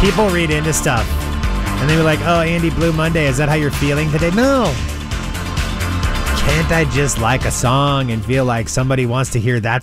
People read into stuff. And they were like, oh, Andy, Blue Monday, is that how you're feeling today? No. Can't I just like a song and feel like somebody wants to hear that